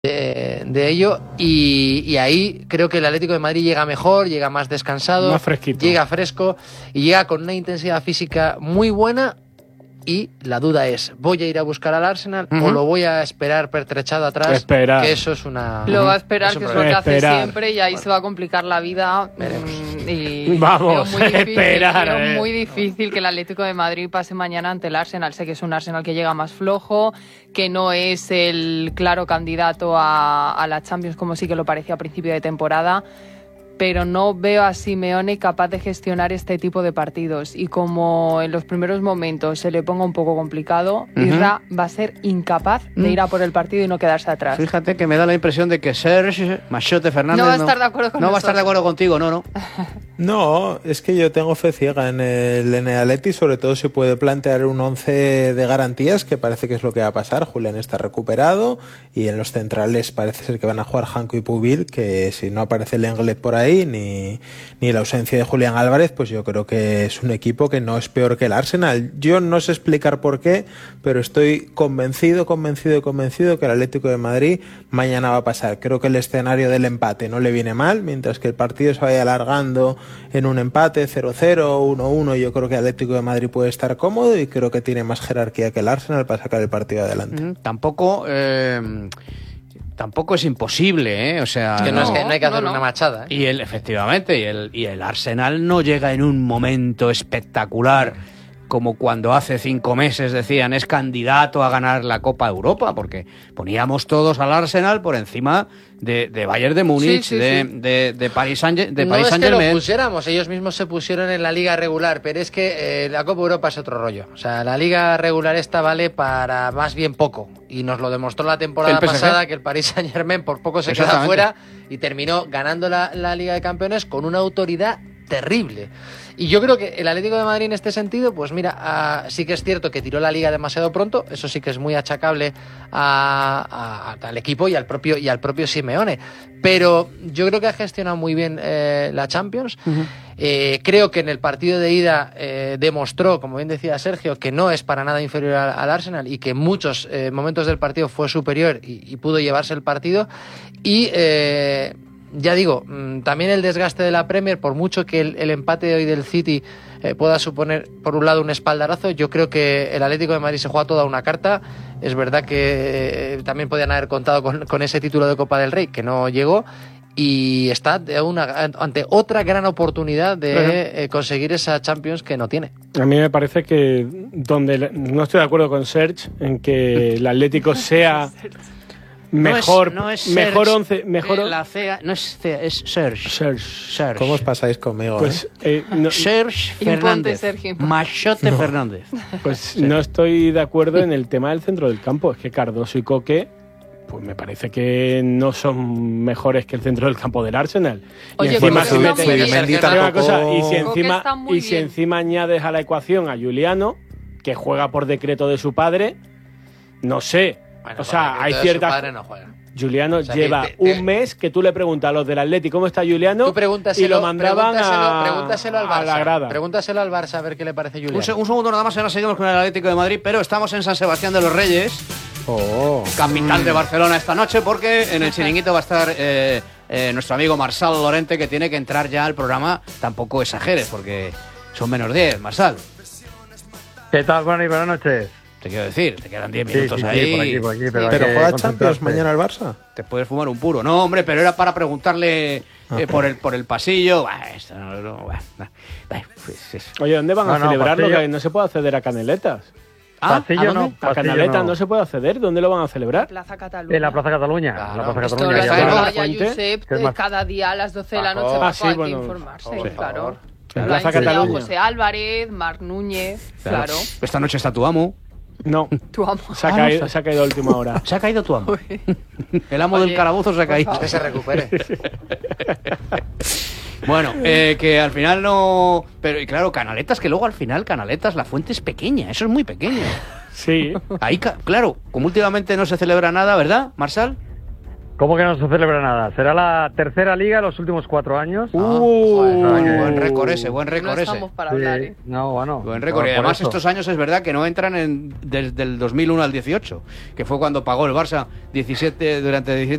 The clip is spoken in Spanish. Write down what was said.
de ello y ahí creo que el Atlético de Madrid llega mejor, llega más descansado, más fresquito, llega fresco y llega con una intensidad física muy buena. Y la duda es, ¿voy a ir a buscar al Arsenal o lo voy a esperar pertrechado atrás? Esperar. Que eso es una... Lo va a esperar, que es lo que hace siempre, y ahí Bueno, se va a complicar la vida. Y vamos, veo muy difícil, esperar. Veo muy difícil que el Atlético de Madrid pase mañana ante el Arsenal. Sé que es un Arsenal que llega más flojo, que no es el claro candidato a la Champions como sí que lo parecía a principio de temporada, pero no veo a Simeone capaz de gestionar este tipo de partidos. Y como en los primeros momentos se le ponga un poco complicado, Isra va a ser incapaz de ir a por el partido y no quedarse atrás. Fíjate que me da la impresión de que Serge Machote Fernández no va a estar de acuerdo con no va a estar de acuerdo contigo, no. No, es que yo tengo fe ciega en el Atleti, sobre todo si puede plantear un 11 de garantías, que parece que es lo que va a pasar. Julián está recuperado y en los centrales parece ser que van a jugar Janko y Pubil, que si no aparece el Lenglet por ahí, ni la ausencia de Julián Álvarez, pues yo creo que es un equipo que no es peor que el Arsenal. Yo no sé explicar por qué, pero estoy convencido que el Atlético de Madrid mañana va a pasar. Creo que el escenario del empate no le viene mal, mientras que el partido se vaya alargando en un empate 0-0, 1-1, yo creo que el Atlético de Madrid puede estar cómodo y creo que tiene más jerarquía que el Arsenal para sacar el partido adelante. Tampoco es imposible, ¿eh? O sea, es que no hay que hacer una machada, ¿eh? Efectivamente, y el Arsenal no llega en un momento espectacular como cuando hace 5 meses decían es candidato a ganar la Copa de Europa, porque poníamos todos al Arsenal por encima de Bayern de Múnich, de Paris Saint-Germain. No es que lo pusiéramos, ellos mismos se pusieron en la liga regular, pero es que la Copa de Europa es otro rollo. O sea, la liga regular esta vale para más bien poco, y nos lo demostró la temporada pasada, que el Paris Saint-Germain por poco se queda fuera y terminó ganando la Liga de Campeones con una autoridad terrible. Y yo creo que el Atlético de Madrid en este sentido, pues mira, sí que es cierto que tiró la Liga demasiado pronto, eso sí que es muy achacable al equipo y al propio Simeone, pero yo creo que ha gestionado muy bien la Champions. Creo que en el partido de ida demostró, como bien decía Sergio, que no es para nada inferior al Arsenal y que en muchos momentos del partido fue superior y pudo llevarse el partido. Y ya digo, también el desgaste de la Premier, por mucho que el empate de hoy del City pueda suponer, por un lado, un espaldarazo, yo creo que el Atlético de Madrid se juega toda una carta. Es verdad que también podían haber contado con ese título de Copa del Rey, que no llegó, y está ante otra gran oportunidad de conseguir esa Champions que no tiene. A mí me parece que no estoy de acuerdo con Serge en que el Atlético sea... Mejor 11, mejor la CEA, no es CEA, es Serge. ¿Cómo os pasáis conmigo? Pues Serge Fernández, Machote Fernández. Pues no estoy de acuerdo en el tema del centro del campo. Es que Cardoso y Coque, pues me parece que no son mejores que el centro del campo del Arsenal. Oye, y si encima añades a la ecuación a Juliano, que juega por decreto de su padre, no sé. Bueno, o sea, hay ciertas... padre no juega. Juliano lleva un mes que tú le preguntas a los del Atlético cómo está Juliano y lo mandaban pregúntaselo al Barça, a la grada. Pregúntaselo al Barça a ver qué le parece Juliano. Un segundo nada más, ahora seguimos con el Atlético de Madrid, pero estamos en San Sebastián de los Reyes, capital de Barcelona esta noche, porque en el chiringuito va a estar nuestro amigo Marsal Lorente, que tiene que entrar ya al programa. Tampoco exageres, porque son menos 10, Marsal. ¿Qué tal, Juan? Y buenas noches. Te quiero decir, te quedan 10 minutos ahí. Sí, por aquí, pero juega Champions mañana el Barça. Te puedes fumar un puro. No, hombre, pero era para preguntarle por el pasillo. Oye, ¿dónde van a celebrarlo? Que no se puede acceder a Caneletas. Pasillo no. A Canaletas no se puede acceder. ¿Dónde lo van a celebrar? Plaza Cataluña. En la Plaza Cataluña. Claro. Josep, cada día a las 12 de la noche hay que informarse. Claro. En Plaza Cataluña. José Álvarez, Marc Núñez, claro. Esta noche está tu amo. No, tu amo. Se ha caído a última hora. Se ha caído tu amo. El amo del calabozo se ha caído. Que se recupere. Bueno, que al final no... Pero y claro, Canaletas, que luego al final Canaletas, la fuente es pequeña. Eso es muy pequeño. Sí. Ahí, claro, como últimamente no se celebra nada, ¿verdad, Marsal? ¿Cómo que no se celebra nada? Será la tercera liga de los últimos 4 años. Buen récord ese, buen récord No ese. estamos para hablar, ¿eh? No, bueno. Buen récord. Y además estos años es verdad que no entran desde el 2001 al 18, que fue cuando pagó el Barça 17 durante 17